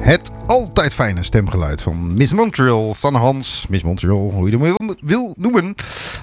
Het altijd fijne stemgeluid van Miss Montreal, Sanne Hans. Miss Montreal, hoe je hem wil noemen.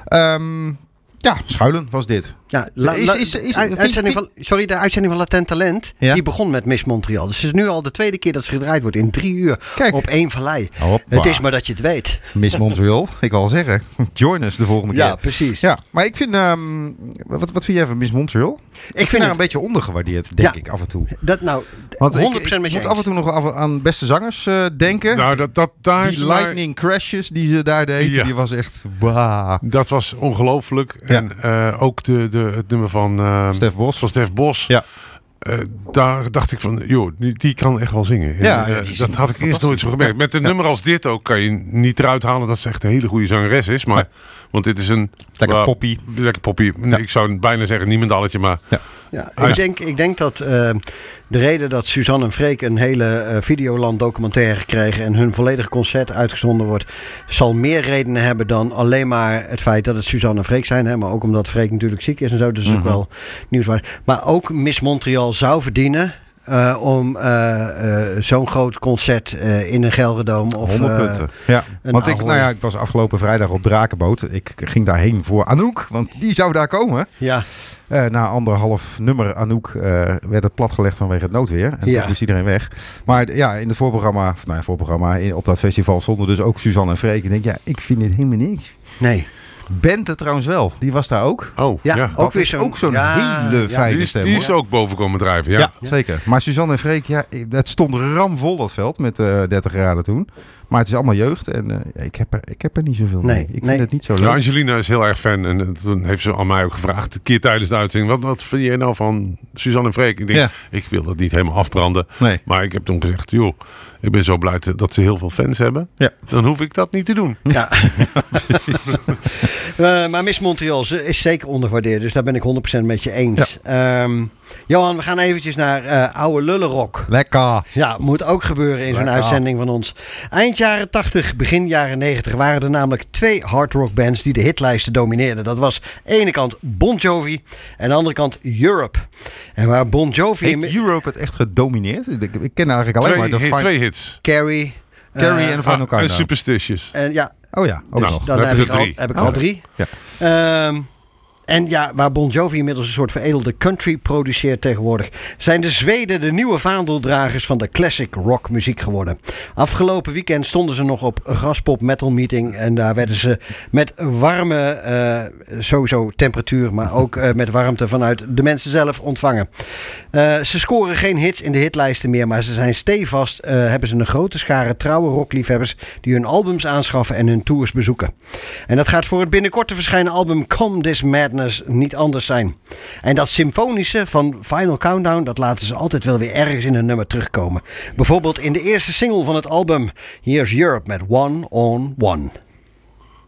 Ja, Schuilen was dit. Ja, de uitzending van Latent Talent, die begon met Miss Montreal. Dus het is nu al de tweede keer dat ze gedraaid wordt in 3 uur. Kijk. Op 1 vallei. Hoppa. Het is maar dat je het weet. Miss Montreal, ik wil al zeggen. Join us de volgende keer. Ja, precies. Ja, maar ik vind, wat vind jij van Miss Montreal? Ik vind haar een beetje ondergewaardeerd, denk ik, af en toe. Dat nou, 100% met je eens. Moet af en toe nog aan beste zangers denken. Nou, daar die lightning crashes die ze daar deed, die was echt... Bah. Dat was ongelooflijk. Ja. En ook het nummer van Stef Bos. Ja. Daar dacht ik van, joh, die kan echt wel zingen. Ja, dat had ik eerst nooit zo gemerkt. Met een nummer als dit ook kan je niet eruit halen dat ze echt een hele goede zangeres is. Maar, want dit is een... Lekker poppy. Lekker poppy. Ja. Ik zou bijna zeggen niemendalletje, maar... Ja, ik denk dat de reden dat Suzanne en Freek een hele Videoland documentaire kregen en hun volledige concert uitgezonden wordt, zal meer redenen hebben dan alleen maar het feit dat het Suzanne en Freek zijn. Hè, maar ook omdat Freek natuurlijk ziek is en zo. Dus dat is ook wel nieuwswaardig. Maar ook Miss Montreal zou verdienen om zo'n groot concert in een Gelredome of 100 punten. Ja, want ik was afgelopen vrijdag op Drakenboot. Ik ging daarheen voor Anouk, want die zou daar komen. Ja. Na 1,5 nummer Anouk werd het platgelegd vanwege het noodweer. En toen moest iedereen weg. Maar ja, in het voorprogramma, op dat festival stonden dus ook Suzanne en Freek. Ik denk, ik vind dit helemaal niks. Nee. Bente trouwens wel. Die was daar ook. Oh, ja. Ook weer zo'n hele fijne stem. Die is ook boven komen drijven, ja, zeker. Maar Suzanne en Freek, het stond ramvol dat veld met 30 graden toen. Maar het is allemaal jeugd en ik heb er niet zoveel mee. Ik vind het niet zo leuk. Ja, Angelina is heel erg fan en toen heeft ze aan mij ook gevraagd, een keer tijdens de uitzending, wat vind jij nou van Suzanne en Freek? Ik denk, ik wil dat niet helemaal afbranden. Nee. Maar ik heb toen gezegd, joh, ik ben zo blij dat ze heel veel fans hebben. Ja. Dan hoef ik dat niet te doen. Ja. Maar Miss Montreal is zeker ondergewaardeerd. Dus daar ben ik 100% met je eens. Ja. Johan, we gaan eventjes naar oude lullenrock. Lekker. Ja, moet ook gebeuren in zo'n uitzending van ons. Eind jaren 80, begin jaren 90 waren er namelijk 2 hardrock bands die de hitlijsten domineerden. Dat was aan de ene kant Bon Jovi en aan de andere kant Europe. En waar Bon Jovi... Heeft Europe het echt gedomineerd? Ik ken eigenlijk alleen maar... 2 hits. Carrie en Final Countdown. En Superstitious. En ja. Oh ja, ook dus nog. Dan heb ik al 3. Ja. En ja, waar Bon Jovi inmiddels een soort veredelde country produceert tegenwoordig, zijn de Zweden de nieuwe vaandeldragers van de classic rock muziek geworden. Afgelopen weekend stonden ze nog op Graspop Metal Meeting en daar werden ze met warme, sowieso temperatuur, maar ook met warmte vanuit de mensen zelf ontvangen. Ze scoren geen hits in de hitlijsten meer, maar ze zijn stevast, hebben ze een grote schare trouwe rockliefhebbers die hun albums aanschaffen en hun tours bezoeken. En dat gaat voor het binnenkort te verschijnen album Calm This Madness niet anders zijn. En dat symfonische van Final Countdown, dat laten ze altijd wel weer ergens in een nummer terugkomen. Bijvoorbeeld in de eerste single van het album. Here's Europe met One on One.